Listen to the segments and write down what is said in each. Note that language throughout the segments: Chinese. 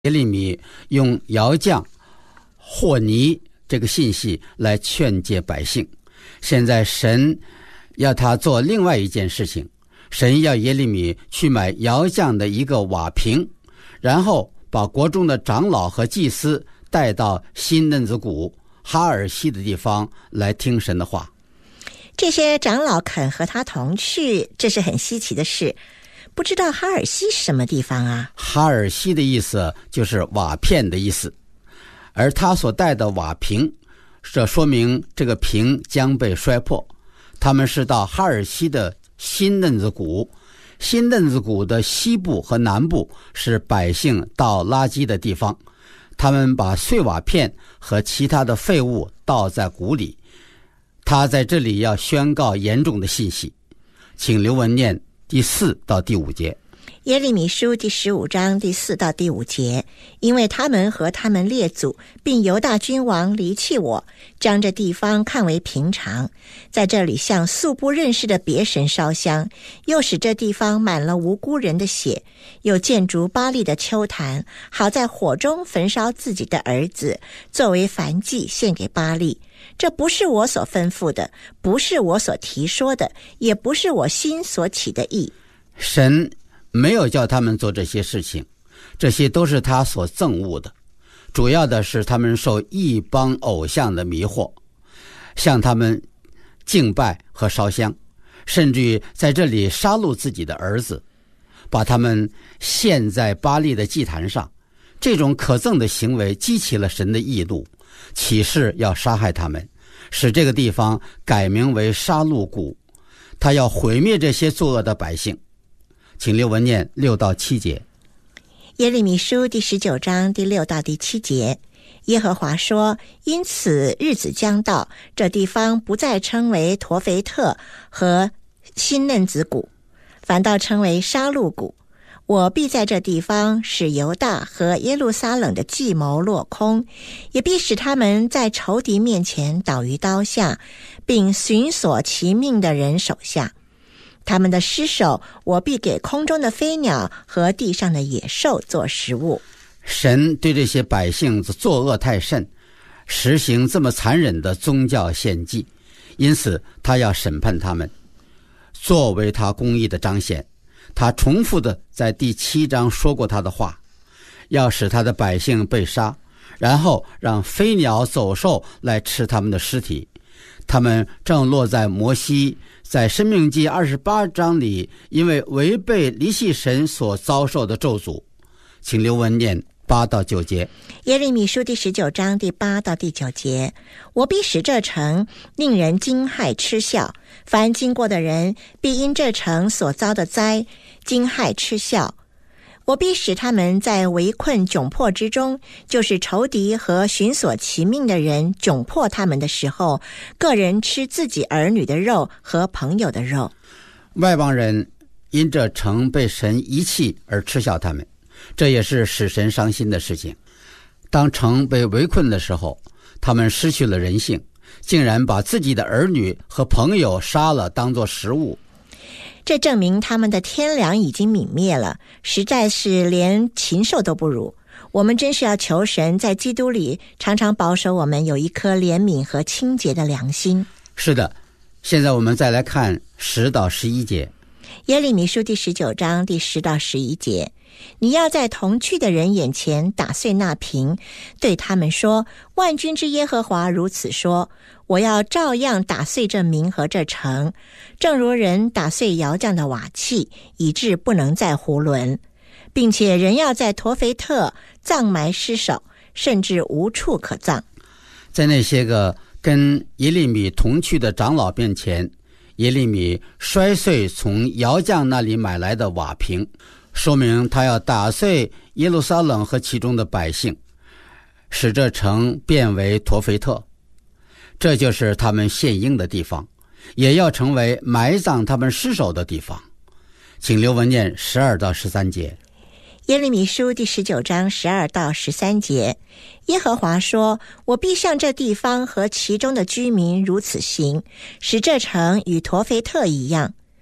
耶利米用窑匠和泥这个信息来劝诫百姓。现在神要他做另外一件事情，神要耶利米去买窑匠的一个瓦瓶，然后把国中的长老和祭司带到新嫩子谷哈尔西的地方来听神的话。 这些长老肯和他同去，这是很稀奇的事。不知道哈尔西是什么地方啊？ 哈尔西的意思就是瓦片的意思，而他所带的瓦瓶，这说明这个瓶将被摔破。他们是到哈尔西的新嫩子谷，新嫩子谷的西部和南部是百姓倒垃圾的地方，他们把碎瓦片和其他的废物倒在谷里。他在这里要宣告严重的信息，请刘文念第4到第5节。 耶利米书第15章第4到第5节，因为他们和他们列祖并犹大君王离弃我，将这地方看为平常，在这里向素不认识的别神烧香，又使这地方满了无辜人的血，又建筑巴力的丘坛，好在火中焚烧自己的儿子，作为燔祭献给巴力。这不是我所吩咐的，不是我所提说的，也不是我心所起的意。 神没有叫他们做这些事情，这些都是他所憎恶的。主要的是他们受异邦偶像的迷惑，向他们敬拜和烧香，甚至于在这里杀戮自己的儿子，把他们献在巴力的祭坛上。这种可憎的行为激起了神的义怒，起誓要杀害他们，使这个地方改名为杀戮谷。他要毁灭这些作恶的百姓。请刘文念6到7节。 耶利米书第19章第6到第7节，耶和华说，因此日子将到，这地方不再称为陀斐特和新嫩子谷，反倒称为杀戮谷。我必在这地方使犹大和耶路撒冷的计谋落空，也必使他们在仇敌面前倒于刀下，并寻索其命的人手下。他们的尸首我必给空中的飞鸟和地上的野兽做食物。 神对这些百姓作恶太甚，实行这么残忍的宗教献祭，因此他要审判他们，作为他公义的彰显。他重复的在第7章说过他的话，要使他的百姓被杀，然后让飞鸟走兽来吃他们的尸体。他们正落在摩西在申命记28章里因为违背离弃神所遭受的咒诅。请刘文念8到9节。 耶利米书第19章第8到第9节，我必使这城令人惊骇嗤笑，凡经过的人必因这城所遭的灾惊骇嗤笑。我必使他们在围困窘迫之中，就是仇敌和寻索其命的人窘迫他们的时候，个人吃自己儿女的肉和朋友的肉。 外邦人因这城被神遗弃而嗤笑他们，这也是使神伤心的事情。当城被围困的时候，他们失去了人性，竟然把自己的儿女和朋友杀了当作食物。 这证明他们的天良已经泯灭了，实在是连禽兽都不如。我们真是要求神在基督里常常保守我们有一颗怜悯和清洁的良心。 是的，现在我们再来看10到11节。 耶利米书第19章第10到11节，你要在同去的人眼前打碎那瓶，对他们说，万军之耶和华如此说，我要照样打碎这民和这城，正如人打碎窑匠的瓦器，以致不能再囫囵，并且人要在陀斐特葬埋尸首，甚至无处可葬。 在那些个跟耶利米同去的长老面前，耶利米摔碎从窑匠那里买来的瓦瓶，说明他要打碎耶路撒冷和其中的百姓，使这城变为陀斐特。这就是他们献婴的地方，也要成为埋葬他们尸首的地方。请刘文念12到13节。 耶利米书第19章12到13节，耶和华说，我必向这地方和其中的居民如此行，使这城与陀斐特一样。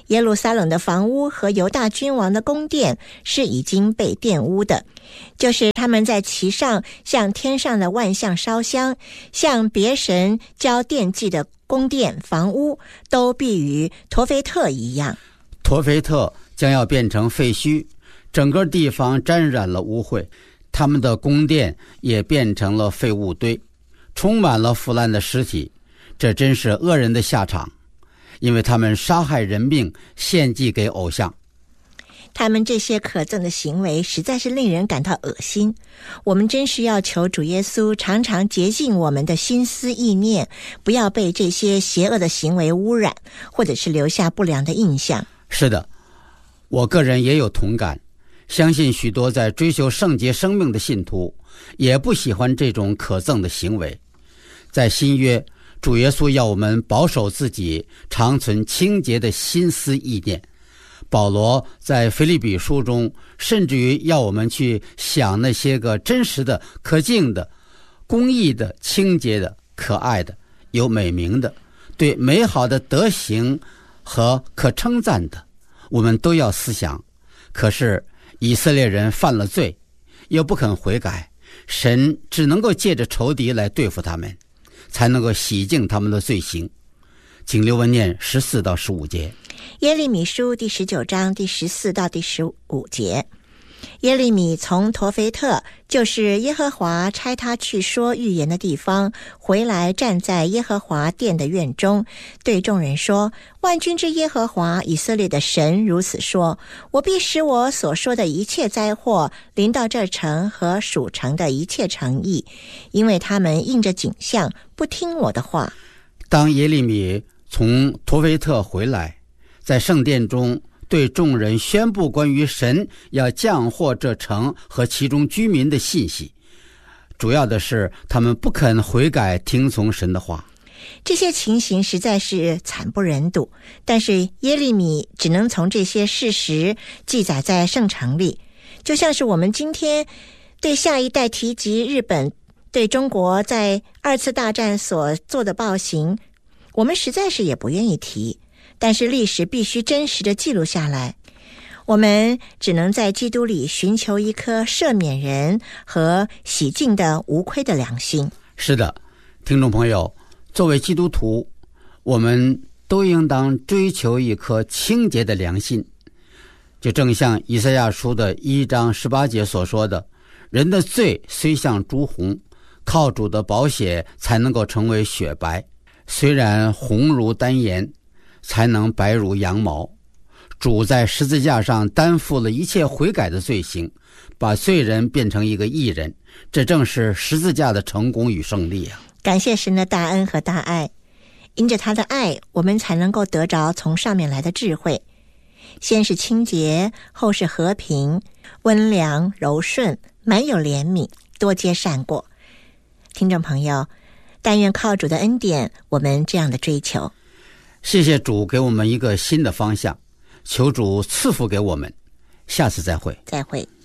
耶路撒冷的房屋和犹大君王的宫殿是已经被玷污的，就是他们在其上向天上的万象烧香，向别神交奠祭的宫殿房屋，都必与陀斐特一样。 陀斐特将要变成废墟，整个地方沾染了污秽，他们的宫殿也变成了废物堆，充满了腐烂的尸体。这真是恶人的下场，因为他们杀害人命，献祭给偶像。 他们这些可憎的行为实在是令人感到恶心。我们真是要求主耶稣常常洁净我们的心思意念，不要被这些邪恶的行为污染，或者是留下不良的印象。 是的，我个人也有同感，相信许多在追求圣洁生命的信徒也不喜欢这种可憎的行为。在新约，主耶稣要我们保守自己，常存清洁的心思意念。保罗在腓立比书中甚至于要我们去想那些个真实的、可敬的、公义的、清洁的、可爱的、有美名的、对美好的德行和可称赞的，我们都要思想。可是以色列人犯了罪，又不肯悔改，神只能够借着仇敌来对付他们，才能够洗净他们的罪行。请留文念14到15节。 耶利米书第19章第14到第15节。耶利米从陀斐特，就是耶和华差他去说预言的地方，回来站在耶和华殿的院中，对众人说：万军之耶和华以色列的神如此说，我必使我所说的一切灾祸临到这城和属城的一切城邑，因为他们应着景象不听我的话。 当耶利米从陀斐特回来，在圣殿中对众人宣布关于神要降祸这城和其中居民的信息，主要的是他们不肯悔改，听从神的话。 这些情形实在是惨不忍睹，但是耶利米只能从这些事实记载在圣城里，就像是我们今天对下一代提及日本对中国在2次大战所做的暴行，我们实在是也不愿意提，但是历史必须真实的记录下来。我们只能在基督里寻求一颗赦免人和洗净的无愧的良心。 是的，听众朋友，作为基督徒，我们都应当追求一颗清洁的良心。就正像以赛亚书的1章18节所说的，人的罪虽像朱红，靠主的宝血才能够成为雪白，虽然红如丹颜，才能白如羊毛。主在十字架上担负了一切悔改的罪行，把罪人变成一个义人，这正是十字架的成功与胜利啊！ 感谢神的大恩和大爱，因着他的爱，我们才能够得着从上面来的智慧。先是清洁，后是和平，温良柔顺，满有怜悯，多结善果。听众朋友，但愿靠主的恩典，我们这样的追求。 谢谢主给我们一个新的方向，求主赐福给我们。下次再会。 再会。